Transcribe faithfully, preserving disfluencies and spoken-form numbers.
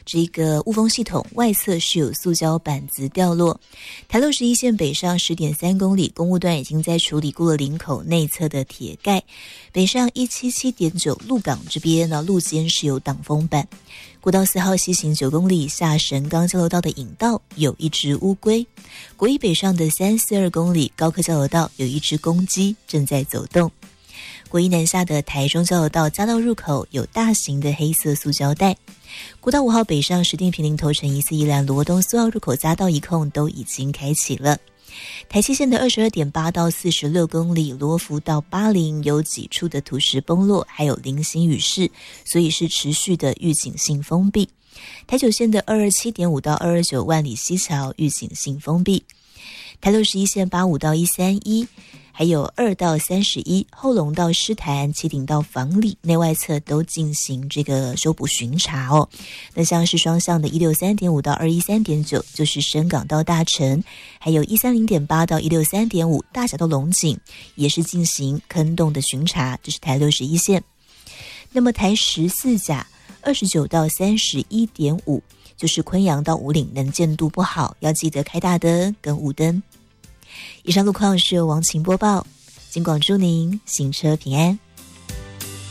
这个雾峰系统外侧是有塑胶板子掉落。台六十一线北上 十点三公里，公务段已经在处理过了林口内侧的铁盖。北上一百七十七点九鹿港这边呢，路肩是有挡风板。国道四号西行九公里，下神冈交流道的引道有一只乌龟。国一北上的三四二公里，高科交流道有一只公鸡正在走动。国一南下的台中交流道匝道入口有大型的黑色塑胶袋。国道五号北上石碇坪林头城一四宜兰罗东四号入口匝道一控都已经开启了。台七线的 二十二点八到四十六公里，罗浮到巴陵有几处的土石崩落，还有零星雨势，所以是持续的预警性封闭。台九线的 二十七点五到二十九万里溪桥预警性封闭。台六十一线八十五到一三一，还有二到三十一，后龙到狮潭、旗顶到房里内外侧都进行这个修补巡查哦。那像是双向的一六三点五到二一三点九，就是深港到大城，还有一三零点八到一六三点五，大甲到龙井也是进行坑洞的巡查，这是台六十一线。那么台十四甲二十九到三十一点五，就是昆阳到武岭能见度不好，要记得开大灯跟雾灯。以上路况是由王晴播报，金广祝您行车平安。